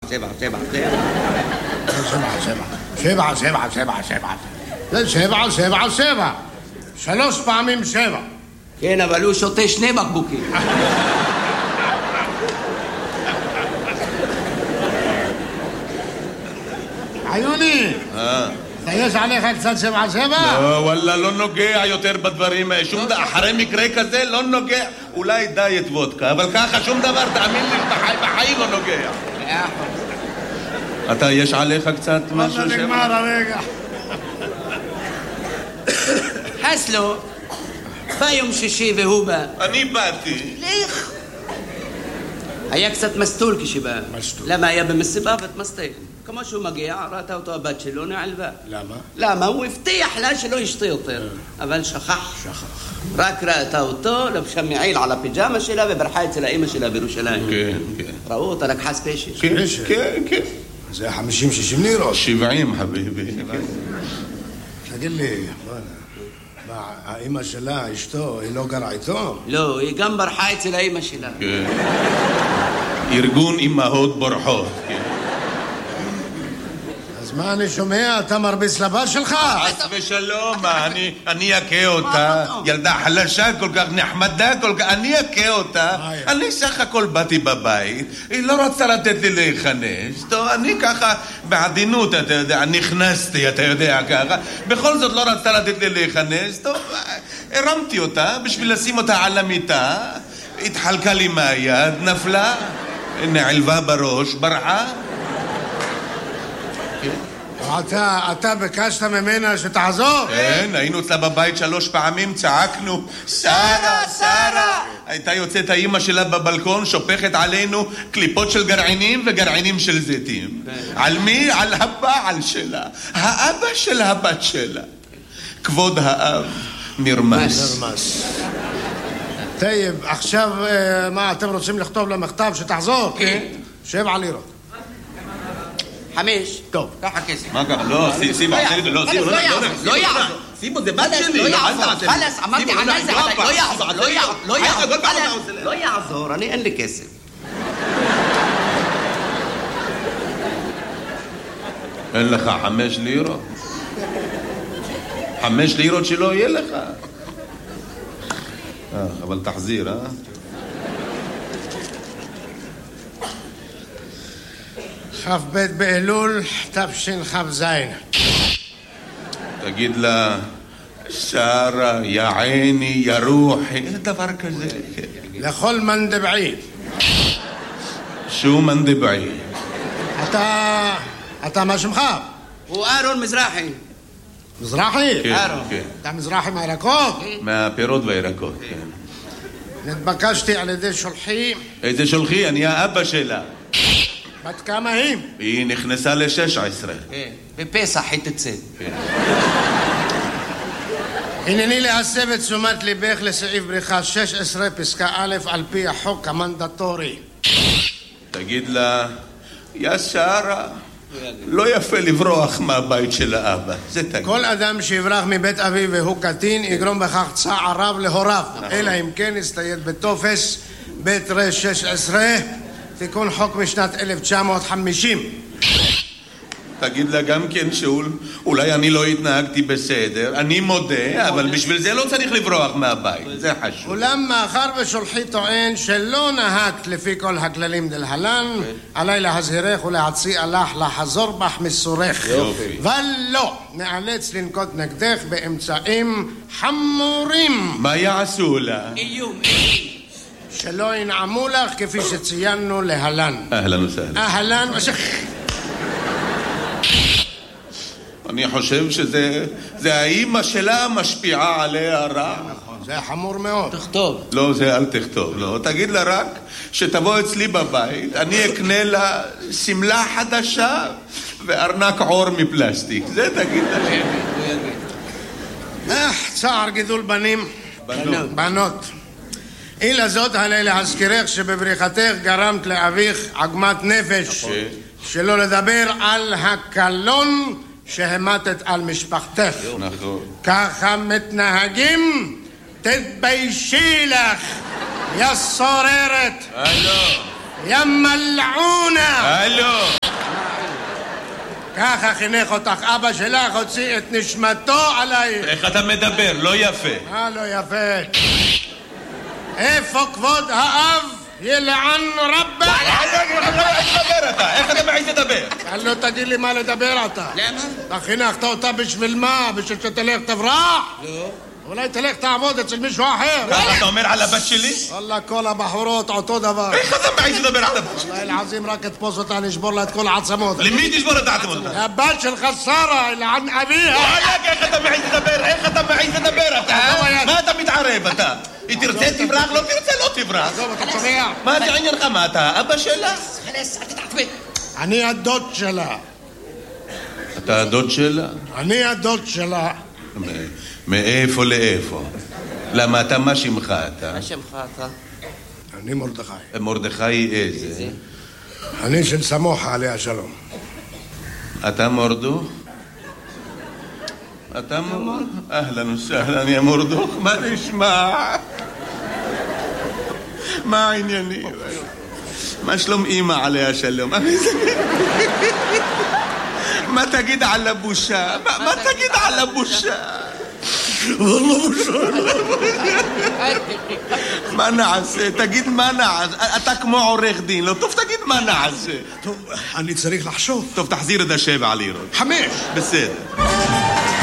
שבע. 3 פעמים 7. כן, אבל הוא שותה 2 בקבוקים. עיוני, יש עליך קצת 7? לא, וואלה, לא נוגע יותר בדברים. שום דבר, אחרי מקרה כזה לא נוגע. אולי דיאט וודקה, אבל ככה שום דבר, תאמין לי, בחיים לא נוגע. אתה, יש עליך קצת משהו? נגמר הרגע. חסלו, בא יום שישי והוא בא. אני באתי. לך. היה קצת מסטול כשבא. למה היה במסיבה ותמסטל? כמו שהוא מגיע, ראתה אותו הבת שלו, נעלבה. למה? הוא הבטיח לה שלא ישתה יותר. אבל שכח. רק ראתה אותו, לבשה מעיל על הפיג'מה שלה וברחה אצל האמא שלה בירושלים. כן. ראו אותה, לקחה ספיישל. כן. זה 50-60 לירות. 70, חביבי. תגיד לי, האמא שלה, אשתו, היא לא גרה איתו? לא, היא גם ברחה אצל האמא שלה. כן. ארגון אמהות בורחות. אז מה אני שומע? אתה מרביץ לבת שלך? חס ושלום, אני אכה אותה. ילדה חלשה כל כך, נחמדה כל כך, אני אכה אותה. אני סך הכל באתי בבית, היא לא רצה לתת לי להיכנס. טוב, אני ככה בעדינות, אתה יודע, נכנסתי, אתה יודע ככה. בכל זאת לא רצתה לתת לי להיכנס. טוב, הרמתי אותה בשביל לשים אותה על המיטה. התחלקה לי מהיד, נפלה, נעלבה בראש, ברחה. אתה ביקשת ממנה שתעזור? כן, היינו אצלה בבית 3 פעמים, צעקנו שרה! הייתה יוצאת האמא שלה בבלקון, שופכת עלינו קליפות של גרעינים וגרעינים של זיתים. על מי? על הבעל שלה, האבא של הבת שלה. כבוד האב נרמס. טייב, עכשיו מה, אתם רוצים לכתוב לה מכתב שתחזור? כן. 7 לירות. 5. טוב. ככה כסף. מה ככה? לא, שימו, לא יעזור. שימו, זה בת שלי. לא יעזור. חלס, אמרתי ענה זה, לא יעזור. אני אין לי כסף. אין לך 5 לירות? 5 לירות שלא יהיה לך. אבל תחזיר, כ"ב באלול תשכ"ז. תגיד לה, שרה, יא עיני, יא רוחי, דבר כזה. לכל מנדבעי. שו מנדבעי? אתה מה שמך? הוא אהרון מזרחי. מזרחי? כן. אתה מזרחי מהירקות? מהפירות והירקות, כן. נתבקשתי על ידי שולחי. איזה שולחי? אני האבא שלה. בת כמה היא? היא נכנסה ל-16. בפסח היא תצא. הנני להסב את תשומת ליבך לסעיף בריכה 16 פסקה א' על פי החוק המנדטורי. תגיד לה, יא שרה, לא יפה לברוח מהבית של האבא. זה תגיד. כל אדם שיברח מבית אביו והוא קטין יגרום בכך צער רב להוריו, אלא אם כן יסתייד בטופס בית ר 16 תיקון חוק משנת 1950. תגיד לה גם כן שאולי אני לא התנהגתי בסדר, אני מודה, אבל בשביל זה לא צריך לברוח מהבית, זה חשוב. אולם מאחר ושולחי טוען שלא נהגת לפי כל הכללים דלהלן, עליי להזהירך ולהציע לך לחזור בך מסורך. ולא, נאלץ לנקוט נגדך באמצעים חמורים. מה יעשו לה? איום. שלא ינעמו לך כפי שציינו להלן. אהלן וסהלן. אהלן אני חושב שזה האמא שלה משפיעה עליה רע. זה חמור מאוד. תכתוב. לא, זה אל תכתוב, לא. תגיד לה רק שתבוא אצלי בבית, אני אקנה לה סמלה חדשה וארנק עור מפלסטיק. זה תגיד לה. צער גידול בנים. בנות. אילה זאת עלי להזכירך שבבריחתך גרמת לאביך עגמת נפש. שלא לדבר על הקלון שהמתת על משפחתך. נכון. ככה מתנהגים? תתביישי לך, יא סוררת. הלו. יא מלעונה. הלו. ככה חינך אותך אבא שלך, הוציא את נשמתו עלייך. איך אתה מדבר? לא יפה. לא יפה? איפה כבוד האב? ילען רבה. איך אתה מעיז לדבר? לא תגיד לי מה לדבר אתה. למה? אתה חינכת אותה בשביל מה? בשביל שתלך תברח? לא. אולי תלך תעבוד אצל מישהו אחר. ככה אתה אומר על הבת שלי? וואלה, כל הבחורות אותו דבר. איך אתה מעיז לדבר על הבת שלי? וואלה, אלעזים רק תתפוס אותה, נשבור לה את כל העצמות. למי תשבור את העצמות? הבת שלך שרה, ילען אביה. וואלה, איך אתה מעיז לדבר? איך אתה מעיז לדבר אתה? מה אתה מתערב אתה? היא תרצה תברח, לא תרצה לא תברח. עזוב, אתה שומע? מה זה עניינך? מה אתה? אבא שלה? חלס, אל תתעצבן. אני הדוד שלה. אתה הדוד שלה? אני הדוד שלה. מאיפה לאיפה? למה אתה, מה שמך אתה? מה שמך אתה? אני מרדכי. מרדכי איזה? אני של סמוחה עליה שלום. אתה מורדוך? אתה מורדוך? אהלן וסהלן יא מורדוך, מה נשמע? מה העניינים? מה שלום אמא עליה שלום? מה תגיד על הבושה? מה תגיד על הבושה? والله מה נעשה? תגיד מה נעשה? אתה כמו עורך דין, לא טוב תגיד מה נעשה. טוב, אני צריך לחשוב. טוב, תחזיר את 7 לירות. 5. בסדר.